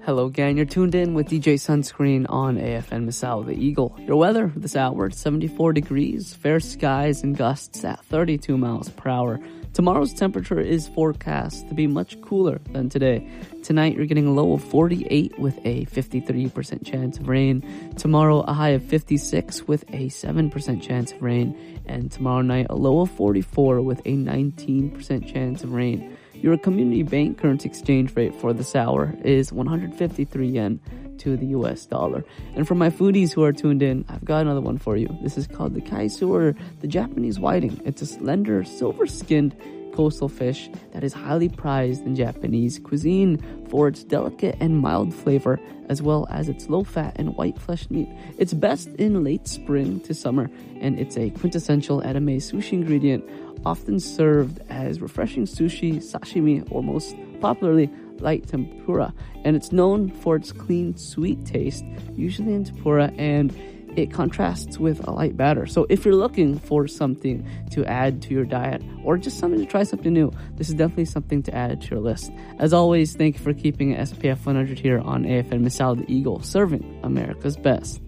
Hello, gang. You're tuned in with DJ Sunscreen on AFN Misao the Eagle. Your weather this hour, 74 degrees, fair skies and gusts at 32 miles per hour. Tomorrow's temperature is forecast to be much cooler than today. Tonight, you're getting a low of 48 with a 53% chance of rain. Tomorrow, a high of 56 with a 7% chance of rain. And tomorrow night, a low of 44 with a 19% chance of rain. Your community bank currency exchange rate for this hour is 153 yen to the US dollar. And for my foodies who are tuned in, I've got another one for you. This is called the kaisu, or the Japanese whiting. It's a slender, silver-skinned coastal fish that is highly prized in Japanese cuisine for its delicate and mild flavor, as well as its low-fat and white flesh meat. It's best in late spring to summer, and it's a quintessential anime sushi ingredient, often served as refreshing sushi, sashimi, or most popularly, light tempura. And it's known for its clean, sweet taste, usually in tempura, and it contrasts with a light batter. So if you're looking for something to add to your diet, or just something to try something new, this is definitely something to add to your list. As always, thank you for keeping SPF 100 here on AFN Misao the Eagle, serving America's best.